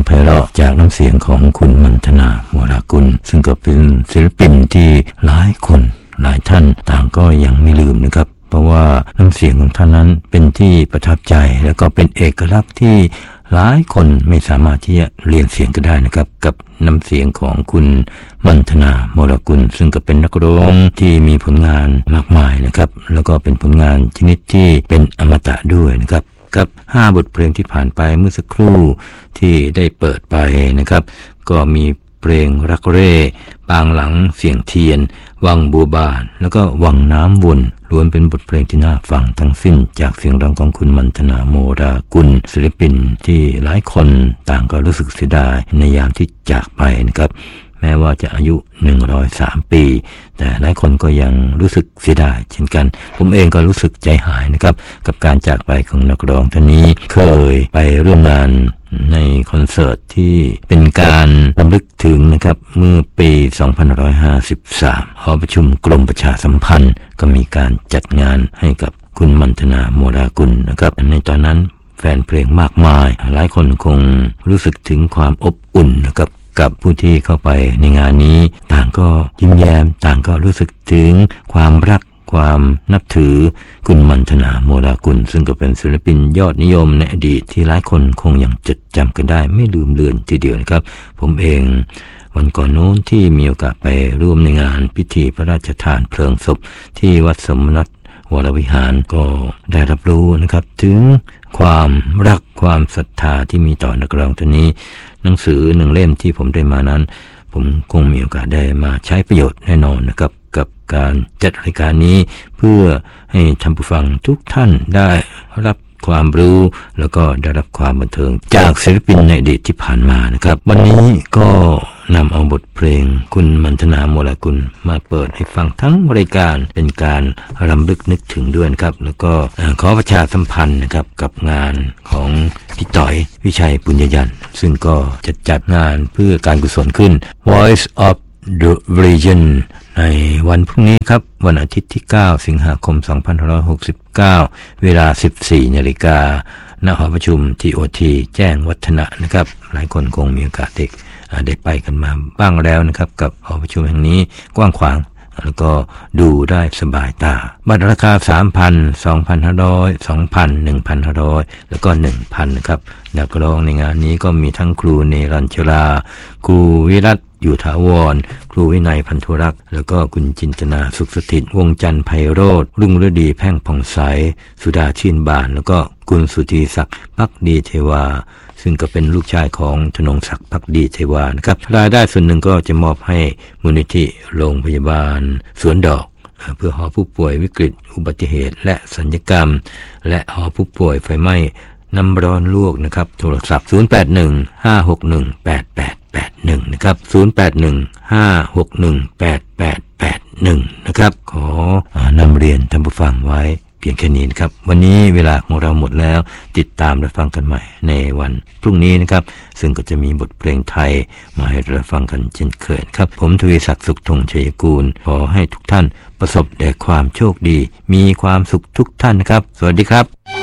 ไพเราะจากน้ำเสียงของคุณมัณฑนาโมรากุลซึ่งก็เป็นศิลปินที่หลายคนหลายท่านต่างก็ยังไม่ลืมนะครับเพราะว่าน้ำเสียงของท่านนั้นเป็นที่ประทับใจแล้วก็เป็นเอกลักษณ์ที่หลายคนไม่สามารถที่จะเรียนเสียงก็ได้นะครับกับน้ำเสียงของคุณมัณฑนาโมรากุลซึ่งก็เป็นนักร้องที่มีผลงานมากมายนะครับแล้วก็เป็นผลงานชนิดที่เป็นอมตะด้วยนะครับกับ5บทเพลงที่ผ่านไปเมื่อสักครู่ที่ได้เปิดไปนะครับก็มีเพลงรักเร่ปางหลังเสียงเทียนวังบัวบานแล้วก็วังน้ำวนล้วนเป็นบทเพลงที่น่าฟังทั้งสิ้นจากเสียงร้องของคุณมัณฑนาโมรากุลศิลปินที่หลายคนต่างก็รู้สึกเสียดายในยามที่จากไปนะครับแม้ว่าจะอายุ103ปีแต่หลายคนก็ยังรู้สึกเสียดายเช่นกันผมเองก็รู้สึกใจหายนะครับกับการจากไปของนักร้องท่านนี้เคยไปร่วมงานในคอนเสิร์ตที่เป็นการรำลึกถึงนะครับเมื่อปี2553หอประชุมกรมประชาสัมพันธ์ก็มีการจัดงานให้กับคุณมัณฑนาโมรากุลนะครับในตอนนั้นแฟนเพลงมากมายหลายคนคงรู้สึกถึงความอบอุ่นนะครับกับผู้ที่เข้าไปในงานนี้ต่างก็ยิ้มแย้มต่างก็รู้สึกถึงความรักความนับถือคุณมัณฑนาโมรากุลซึ่งก็เป็นศิลปินยอดนิยมในอดีตที่หลายคนคงยังจดจำกันได้ไม่ลืมเลือนทีเดียวนะครับผมเองวันก่อนโน้นที่มีโอกาสไปร่วมในงานพิธีพระราชทานเพลิงศพที่วัดสมณัฐวรวิหารก็ได้รับรู้นะครับถึงความรักความศรัทธาที่มีต่อนักร้องท่านนี้หนังสือ1เล่มที่ผมได้มานั้นผมคงมีโอกาสได้มาใช้ประโยชน์แน่นอนนะครับกับการจัดรายการนี้เพื่อให้ท่านผู้ฟังทุกท่านได้รับความรู้แล้วก็ได้รับความบันเทิงจากศิลปินในอดีตที่ผ่านมานะครับวันนี้ก็นำเอาบทเพลงคุณมัณฑนาโมรากุลมาเปิดให้ฟังทั้งรายการเป็นการรำลึกนึกถึงด้วยครับแล้วก็ขอประชาสัมพันธ์นะครับกับงานของพี่ต่อยวิชัยปุญญยันต์ซึ่งก็จะจัดงานเพื่อการกุศลขึ้น Voice of the Region ในวันพรุ่งนี้ครับวันอาทิตย์ที่9สิงหาคม2569เวลา 14:00 น.ณ หอประชุม TOT แจ้งวัฒนะนะครับหลายคนคงมีโอกาสได้ไปกันมาบ้างแล้วนะครับกับหอประชุมแห่งนี้กว้างขวางแล้วก็ดูได้สบายตาบัตรราคา 3,000 2,500 2,000 1,500 แล้วก็ 1,000 นะครับนักร้องในงานนี้ก็มีทั้งครูเนรัญชราครูวิรัตอยู่ถาวรครูวินัยพันธุรักษ์แล้วก็คุณจินตนาสุขสถิตวงจันทร์ไพโรจน์รุ่งฤดีแพ่งผ่องใสสุดาชื่นบานแล้วก็คุณสุธีศักดิ์ภักดีเทวาซึ่งก็เป็นลูกชายของธนงศักดิ์ภักดีเทวานะครับรายได้ส่วนหนึ่งก็จะมอบให้มูลนิธิโรงพยาบาลสวนดอกเพื่อหอผู้ป่วยวิกฤตอุบัติเหตุและศัลยกรรมและหอผู้ป่วยไฟไหม้น้ำร้อนลวกนะครับโทรศัพท์0815618881นะครับ0815618881นะครับขอนำเรียนท่านผู้ฟังไว้เพียงแค่นี้นะครับวันนี้เวลาของเราหมดแล้วติดตามและฟังกันใหม่ในวันพรุ่งนี้นะครับซึ่งก็จะมีบทเพลงไทยมาให้เราฟังกันเช่นเคยครับผมทวีศักดิ์สุขธงชัยกูลขอให้ทุกท่านประสบแต่ความโชคดีมีความสุขทุกท่านนะครับสวัสดีครับ